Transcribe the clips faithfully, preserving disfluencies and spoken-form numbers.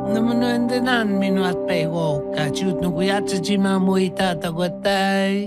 Namunuendenan minuat pego, kachut nukuyatchima muita tagotai.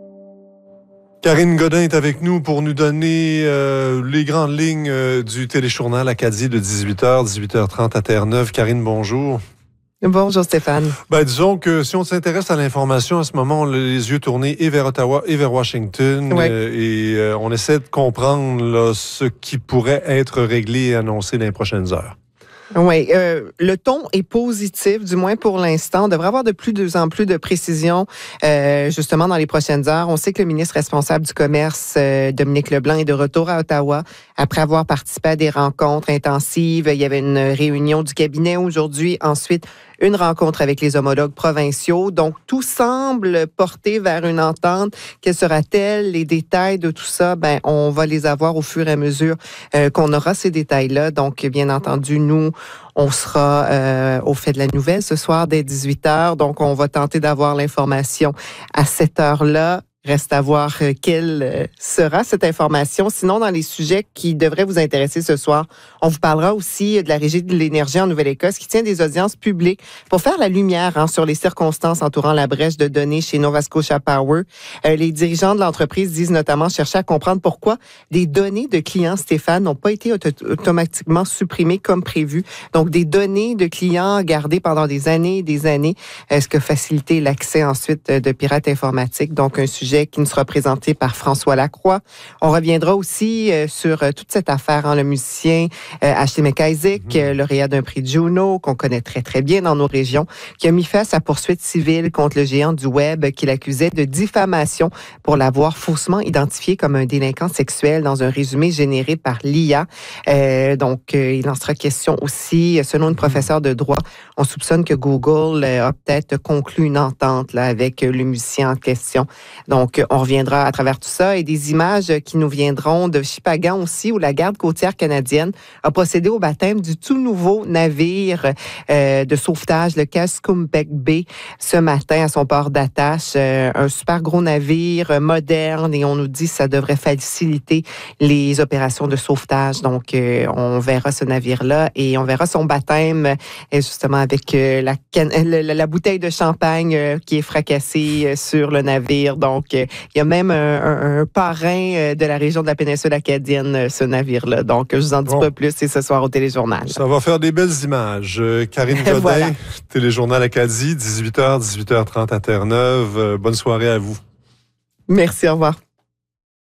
Karine Godin est avec nous pour nous donner euh, les grandes lignes euh, du téléjournal Acadie de dix-huit heures, dix-huit heures trente à Terre-Neuve. Karine, bonjour. Bonjour Stéphane. Ben, disons que si on s'intéresse à l'information, à ce moment, on a les yeux tournés et vers Ottawa et vers Washington. Ouais. Euh, et euh, on essaie de comprendre là, ce qui pourrait être réglé et annoncé dans les prochaines heures. Oui, euh, le ton est positif, du moins pour l'instant. On devrait avoir de plus en plus de précision, euh, justement, dans les prochaines heures. On sait que le ministre responsable du commerce, euh, Dominique Leblanc, est de retour à Ottawa après avoir participé à des rencontres intensives. Il y avait une réunion du cabinet aujourd'hui. Ensuite, une rencontre avec les homologues provinciaux. Donc, tout semble porter vers une entente. Quelle sera-t-elle? Les détails de tout ça, ben, on va les avoir au fur et à mesure euh, qu'on aura ces détails-là. Donc, bien entendu, nous, on sera euh, au fait de la nouvelle ce soir dès dix-huit heures. Donc, on va tenter d'avoir l'information à cette heure-là. Reste à voir euh, quelle euh, sera cette information. Sinon, dans les sujets qui devraient vous intéresser ce soir, on vous parlera aussi de la Régie de l'énergie en Nouvelle-Écosse qui tient des audiences publiques pour faire la lumière hein, sur les circonstances entourant la brèche de données chez Nova Scotia Power. Euh, les dirigeants de l'entreprise disent notamment chercher à comprendre pourquoi des données de clients, Stéphane, n'ont pas été auto- automatiquement supprimées comme prévu. Donc, des données de clients gardées pendant des années et des années, euh, ce qui a facilité l'accès ensuite de pirates informatiques. Donc, un sujet qui nous sera présenté par François Lacroix. On reviendra aussi euh, sur euh, toute cette affaire, hein, le musicien euh, Ashley McIsaac, mm-hmm. euh, lauréat d'un prix Juno, qu'on connaît très, très bien dans nos régions, qui a mis fin à sa poursuite civile contre le géant du web qui l'accusait de diffamation pour l'avoir faussement identifié comme un délinquant sexuel dans un résumé généré par l'I A. Euh, donc, euh, il en sera question aussi, selon une professeure de droit, on soupçonne que Google euh, a peut-être conclu une entente là, avec euh, le musicien en question. Donc, Donc, on reviendra à travers tout ça et des images qui nous viendront de Shippagan aussi, où la garde côtière canadienne a procédé au baptême du tout nouveau navire euh, de sauvetage, le Cascumbeck Bay, ce matin à son port d'attache. Euh, un super gros navire euh, moderne et on nous dit que ça devrait faciliter les opérations de sauvetage. Donc, euh, on verra ce navire-là et on verra son baptême euh, justement avec euh, la, can- la, la bouteille de champagne euh, qui est fracassée euh, sur le navire. Donc, il y a même un, un, un parrain de la région de la péninsule acadienne, ce navire-là. Donc, je vous en dis bon. pas plus, c'est ce soir au Téléjournal. Ça va faire des belles images. Euh, Karine Godin, voilà. Téléjournal Acadie, dix-huit heures, dix-huit heures trente à Terre-Neuve. Euh, bonne soirée à vous. Merci, au revoir.